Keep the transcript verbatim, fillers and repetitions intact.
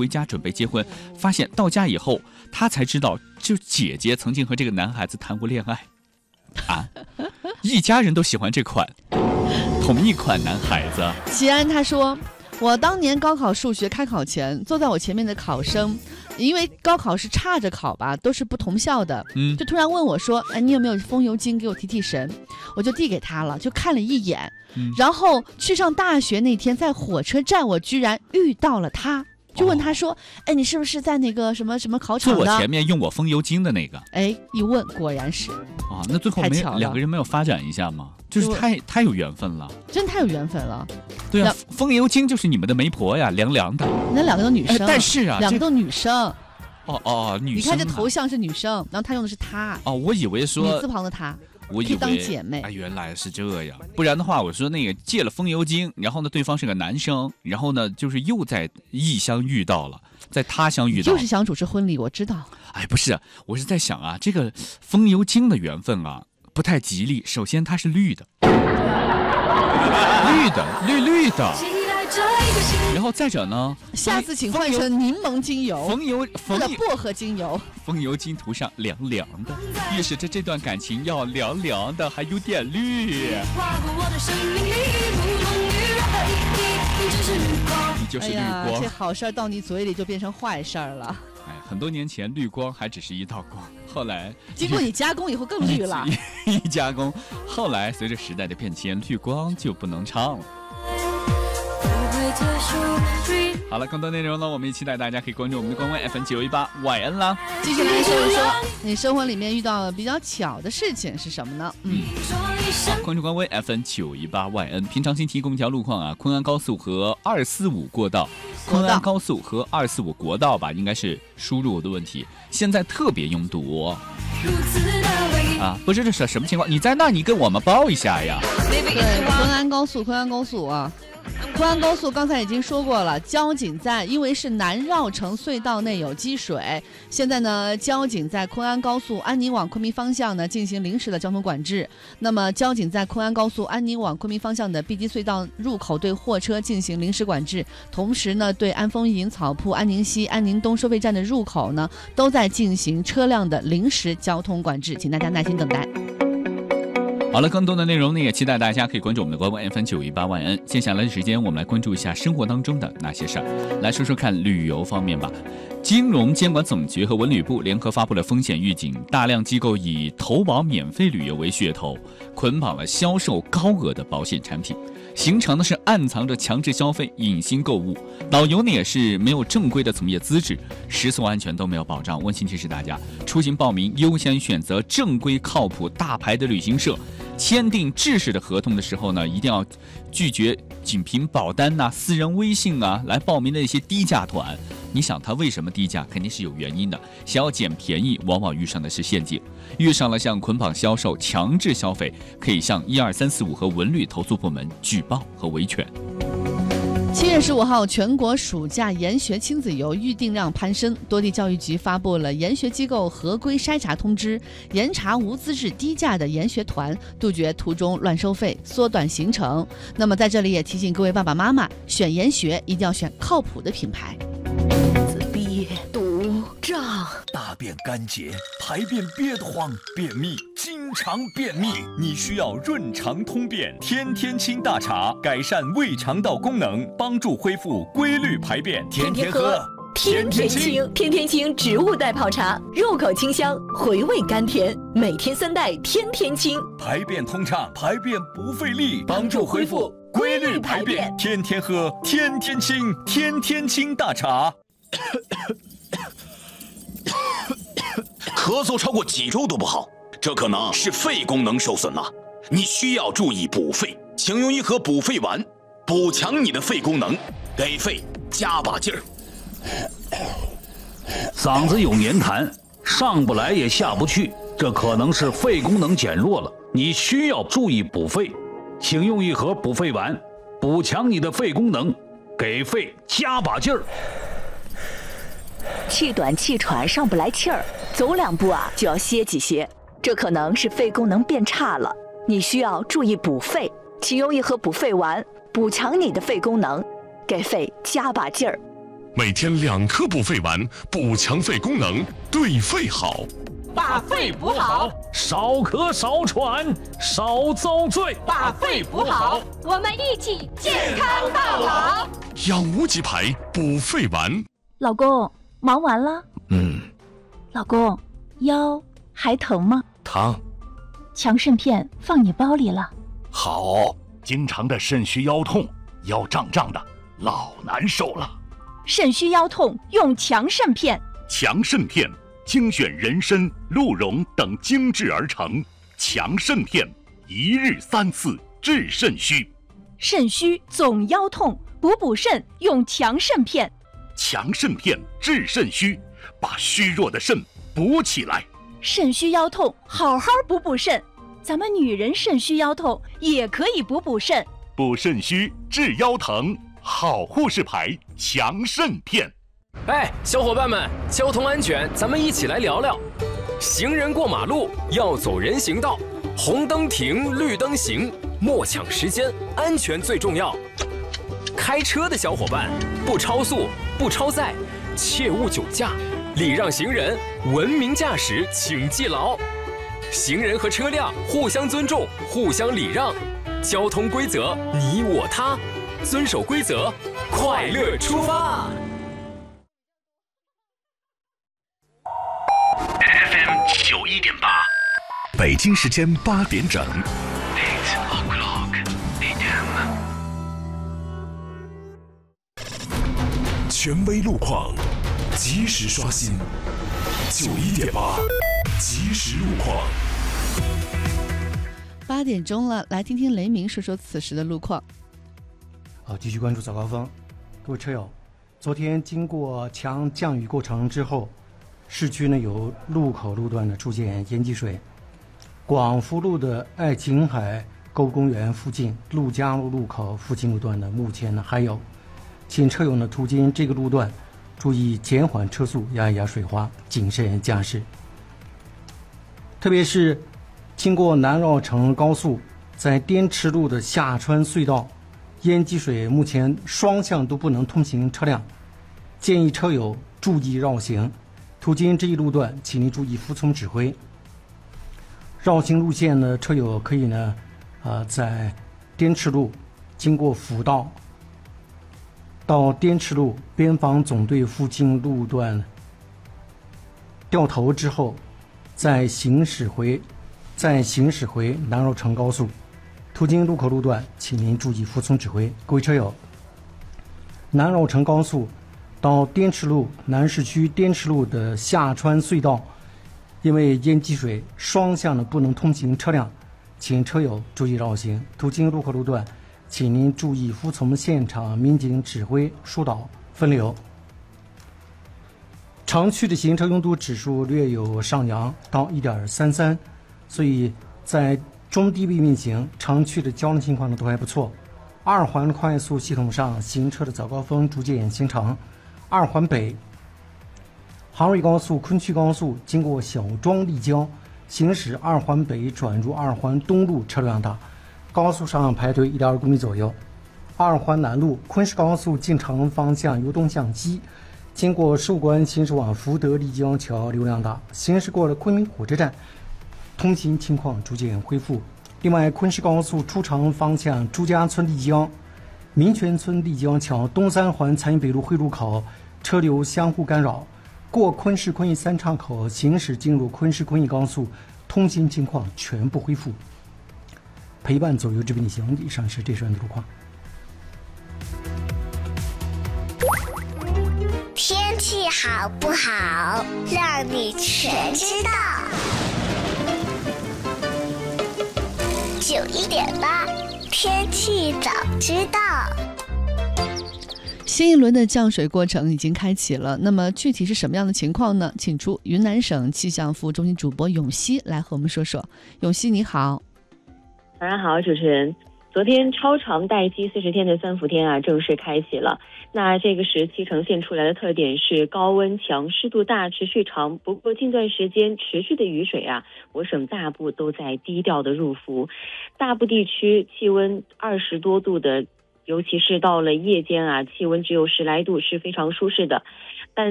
回家准备结婚，发现到家以后，他才知道，就姐姐曾经和这个男孩子谈过恋爱。啊，一家人都喜欢这款同一款男孩子。 齐安他说，我当年高考数学开考前，坐在我前面的考生，因为高考是岔着考吧，都是不同校的，嗯，就突然问我说，哎，你有没有风油精给我提提神？我就递给他了，就看了一眼，嗯，然后去上大学那天，在火车站，我居然遇到了他。就问他说，哎，你是不是在那个什么什么考场的？ 坐我前面用我风油精的那个。 哎，一问果然是。 啊，那最后没两个人没有发展一下吗？就是太太有缘分了， 真太有缘分了。 对啊，风油精就是你们的媒婆呀，凉凉的。 那两个都女生， 但是啊， 两个都女生。 哦哦，女生。 你看这头像是女生，然后他用的是她。 哦，我以为说女字旁的她。 我以为当姐妹， 哎，原来是这样。不然的话，我说那个借了风油精，然后呢，对方是个男生，然后呢，就是又在异乡遇到了，在他乡遇到， 就是想主持婚礼，我知道。 哎，不是，我是在想啊，这个风油精的缘分啊，不太吉利。首先，它是绿的，绿的，绿绿的。然后再者呢， 下次请换成柠檬精油、 风油、 或者薄荷精油。 风油精涂上凉凉的，预示着这段感情要凉凉的，还有点绿。你就是绿光。哎呀， 这好事到你嘴里就变成坏事了。 哎，很多年前绿光还只是一道光，后来经过你加工以后更绿了。 一加工，后来随着时代的变迁，绿光就不能唱了。好了，更多内容呢，我们也期待大家可以关注我们的官微 F M 九一八 Y N 啦。 继续来说一说你生活里面遇到了比较巧的事情是什么呢？嗯， 好，关注官微 F M 九一八 Y N。平常心提供一条路况啊，昆安高速和二四五过道，昆安高速和二四五国道吧，应该是输入的问题，现在特别拥堵。啊，不是这是什么情况？你在那，你跟我们报一下呀。 对，昆安高速，昆安高速啊。昆安高速刚才已经说过了，交警在因为是南绕城隧道内有积水，现在呢，交警在昆安高速安宁往昆明方向呢进行临时的交通管制。那么，交警在昆安高速安宁往昆明方向的 B 级隧道入口对货车进行临时管制，同时呢，对安丰营、草铺、安宁西、安宁东收费站的入口呢，都在进行车辆的临时交通管制，请大家耐心等待。 好了，更多的内容呢，也期待大家可以关注我们的官微 F M 九一八 Y N。接下来的时间，我们来关注一下生活当中的那些事儿，来说说看旅游方面吧。金融监管总局和文旅部联合发布了风险预警，大量机构以投保免费旅游为噱头，捆绑了销售高额的保险产品，形成的是暗藏着强制消费、隐形购物。导游呢也是没有正规的从业资质，食宿安全都没有保障。温馨提示大家，出行报名优先选择正规靠谱大牌的旅行社。签订制式的合同的时候呢，一定要拒绝仅凭保单呐、啊、私人微信啊来报名的一些低价团。你想他为什么低价？肯定是有原因的。想要捡便宜，往往遇上的是陷阱。遇上了像捆绑销售、强制消费，可以向一二三四五和文旅投诉部门举报和维权。 七月十五号，全国暑假研学亲子游预订量攀升，多地教育局发布了研学机构合规筛查通知，严查无资质低价的研学团，杜绝途中乱收费，缩短行程。那么在这里也提醒各位爸爸妈妈，选研学一定要选靠谱的品牌。 憋堵胀，大便干结，排便憋得慌，便秘，经常便秘，你需要润肠通便天天清大茶，改善胃肠道功能，帮助恢复规律排便，天天喝天天清。天天清植物代泡茶，入口清香，回味甘甜，每天三袋天天清， 排便通畅，排便不费力，帮助恢复规律排便，天天喝天天清，天天清大茶。 咳嗽超过几周都不好，这可能是肺功能受损了，你需要注意补肺，请用一盒补肺丸，补强你的肺功能，给肺加把劲儿。 嗓子有黏痰，上不来也下不去，这可能是肺功能减弱了，你需要注意补肺，请用一盒补肺丸，补强你的肺功能，给肺加把劲儿。 气短气喘上不来气儿，走两步啊就要歇几歇，这可能是肺功能变差了，你需要注意补肺，请用一盒补肺丸，补强你的肺功能，给肺加把劲儿。 每天两颗补肺丸，补强肺功能，对肺好。 把肺补好， 少咳少喘，少遭罪。 把肺补好， 我们一起健康到老。 养无极牌补肺丸。 老公，忙完了？ 嗯。 老公，腰还疼吗？ 疼。 强肾片放你包里了。 好，经常的肾虚腰痛，腰胀胀的，老难受了。 肾虚腰痛用强肾片。 强肾片精选人参、鹿茸等精制而成，强肾片一日三次治肾虚。 肾虚总腰痛，补补肾用强肾片。 强肾片治肾虚，把虚弱的肾补起来。 肾虚腰痛，好好补补肾。咱们女人肾虚腰痛也可以补补肾。 补肾虚治腰疼，好护士牌强肾片。 哎，小伙伴们，交通安全，咱们一起来聊聊。行人过马路要走人行道，红灯停，绿灯行，莫抢时间，安全最重要。开车的小伙伴，不超速，不超载，切勿酒驾，礼让行人，文明驾驶，请记牢。行人和车辆互相尊重，互相礼让，交通规则你我他，遵守规则，快乐出发。 F M 九一点八，北京时间八点整。Eight o'clock A M。权威路况，及时刷新。九一点八，及时路况。 八点钟了，来听听雷鸣说说此时的路况。 好，继续关注早高峰。各位车友，昨天经过强降雨过程之后，市区呢有路口路段呢出现淹积水，广福路的爱琴海购物公园附近、陆家路路口附近路段呢，目前呢还有，请车友呢途经这个路段，注意减缓车速，压一压水花，谨慎驾驶。特别是经过南绕城高速，在滇池路的下川隧道，淹积水，目前双向都不能通行车辆，建议车友注意绕行。途经这一路段，请您注意服从指挥。绕行路线呢，车友可以呢，呃，在滇池路经过辅道，到滇池路边防总队附近路段掉头之后，再行驶回，再行驶回南绕城高速。途经路口路段，请您注意服从指挥。各位车友，南绕城高速到滇池路南市区滇池路的下川隧道，因为淹积水，双向的不能通行车辆，请车友注意绕行。途经路口路段，请您注意服从现场民警指挥疏导分流。城区的行车拥堵指数略有上扬到 一点三三， 所以在中低位运行，城区的交通情况呢都还不错。二环快速系统上行车的早高峰逐渐形成。二环北杭瑞高速、昆曲高速经过小庄立交，行驶二环北转入二环东路车流量大，高速上排队 一点二公里左右。二环南路昆石高速进城方向由东向西，经过寿关行驶往福德立交桥流量大，行驶过了昆明火车站，通行情况逐渐恢复。另外，昆石高速出城方向朱家村立交、民权村立交桥东三环残余北路汇入口车流相互干扰，过昆石昆义三岔口行驶进入昆石昆义高速，通行情况全部恢复。陪伴左右这边的行，以上是这段的路况。 天气好不好，让你全知道。九一点八，天气早知道。 新一轮的降水过程已经开启了，那么具体是什么样的情况呢？请出云南省气象服务中心主播永熙来和我们说说。永熙你好。 早上好，主持人。昨天超长待机四十天的三伏天啊，正式开启了。那这个时期呈现出来的特点是高温强、湿度大、持续长。不过近段时间持续的雨水啊，我省大部都在低调的入伏。大部地区气温二十多度的尤其是到了夜间啊，气温只有十来度，是非常舒适的。但